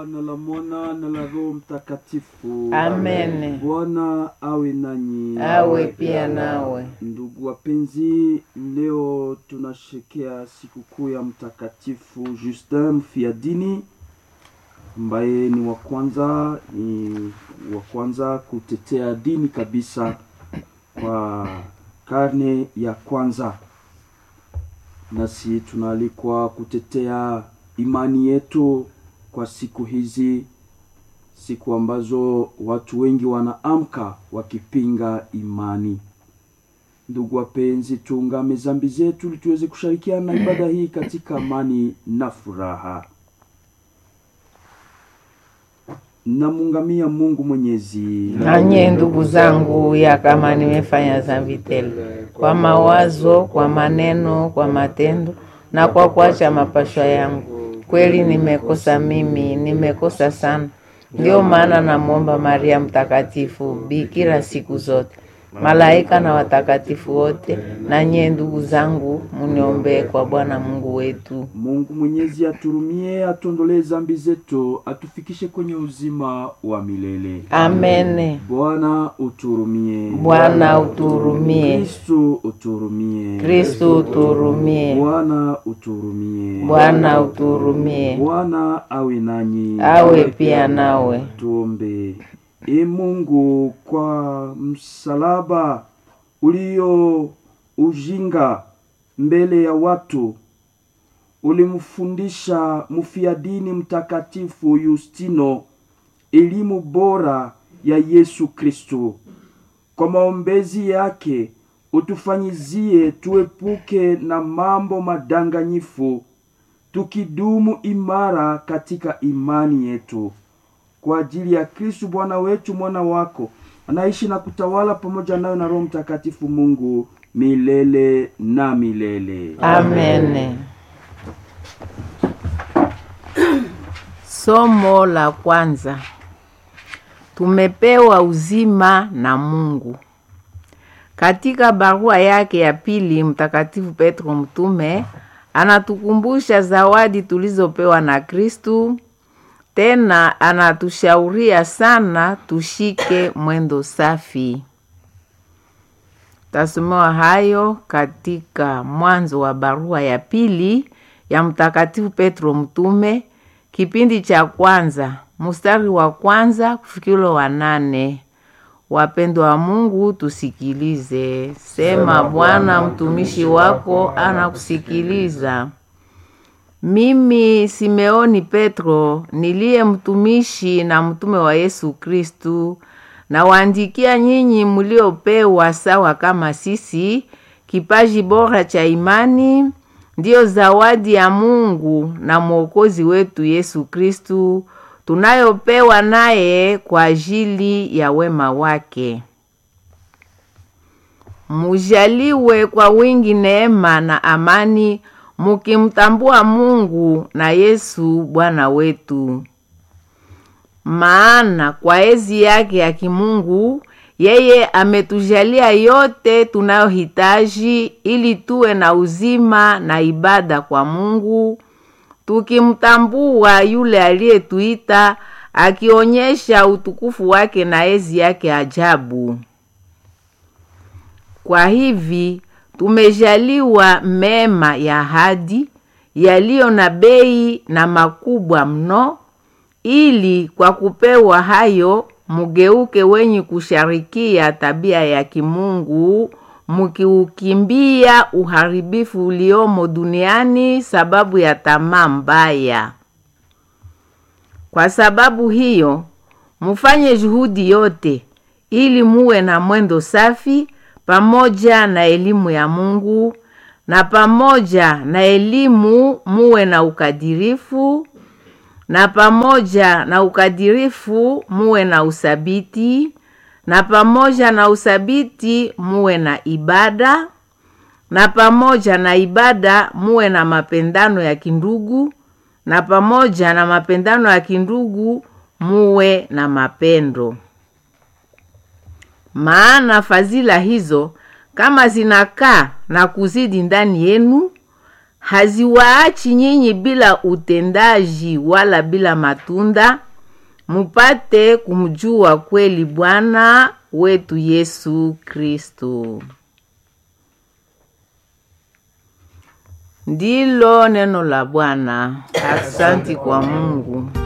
Baba na la Mwana na la Roho Mtakatifu. Amen. Bwana awe nanyi. Awe pia nawe. Ndugu wapenzi, leo tunasherekea sikukuu ya Mtakatifu Justin Mfiadini, ambaye ni wa kwanza kutetea dini kabisa kwa karne ya kwanza. Nasi tunaalikwa kutetea imani yetu kwa siku hizi, siku ambazo watu wengi wanaamka wakipinga imani. Ndugu wapenzi, tuungame dhambi zetu ili tuweze kushirikiana na ibada hii katika amani na furaha. Namungamia Mungu Mwenyezi. Nanyi ndugu zangu, ya kama nimefanya dhambi tele kwa mawazo, kwa maneno, kwa matendo na kwa kuacha mapaswa yangu, kweli nimekosa mimi, nimekosa sana. Ndio maana namuomba Maria mtakatifu, bikira siku zote, malaika na watakatifu wote, na nyie ndugu zangu, muniombee kwa Bwana Mungu wetu. Mungu Mwenyezi aturumie, atuondolee dhambi zetu, atufikishe kwenye uzima wa milele. Amen. Bwana uturumie. Bwana uturumie. Kristo uturumie. Kristo uturumie. Bwana uturumie. Bwana uturumie. Bwana awe nanyi. Awe pia nawe. Tuombe. Mungu, kwa msalaba ulio ujinga mbele ya watu, ulimfundisha mfiadini Mtakatifu Justino elimu bora ya Yesu Kristo. Kwa maombezi yake utufanyizie tuepuke na mambo madanganyifu, tukidumu imara katika imani yetu. Kwa ajili ya Kristo Bwana wetu, mwana wako, anaishi na kutawala pamoja nawe na Roho Mtakatifu Mungu milele na milele. Amen. Somo la kwanza. Tumepewa uzima na Mungu. Katika barua yake ya pili, Mtakatifu Petro mtume anatukumbusha zawadi tulizopewa na Kristu. Tena anatushauria sana tushike mwendo safi. Tasomewa hayo katika mwanzo wa barua ya pili ya Mtakatifu Petro mtume, kipindi cha kwanza, mstari wa kwanza kufikilo wa 8. Wapendwa wa Mungu, tusikilize. Sema Bwana, mtumishi wako anakusikiliza. Mimi Simeoni Petro, niliye mtumishi na mtume wa Yesu Kristu, na waandikia nyinyi mliopewa sawa kama sisi kipaji bora cha imani, ndio zawadi ya Mungu na Mwokozi wetu Yesu Kristu, tunayopewa naye kwa ajili ya wema wake. Mujaliwe kwa wingi neema na amani, mukimtambua Mungu na Yesu Bwana wetu. Maana kwa ezi yake ya kimungu, yeye ametujalia yote tunayohitaji ili tuwe na uzima na ibada kwa Mungu, tukimtambua yule aliyetuita, akionyesha utukufu wake na ezi yake ajabu. Kwa hivi tumejaliwa mema ya ahadi yaliyo na bei na makubwa mno, ili kwa kupewa hayo mugeuke wenye kusharikia tabia ya kimungu, mukiukimbia uharibifu uliomo duniani sababu ya tamaa mbaya. Kwa sababu hiyo, mufanye juhudi yote ili muwe na mwendo safi, pamoja na elimu ya Mungu, na pamoja na elimu muwe na ukadirifu, na pamoja na ukadirifu muwe na usabiti, na pamoja na usabiti muwe na ibada, na pamoja na ibada muwe na mapendano ya kindugu, na pamoja na mapendano ya kindugu muwe na mapendo. Maana fadhila hizo kama zinakaa na kuzidi ndani yenu, haziwaachi nyinyi bila utendaji wala bila matunda, mupate kumjua kweli Bwana wetu Yesu Kristo. Ndilo neno la Bwana. Asante kwa Mungu.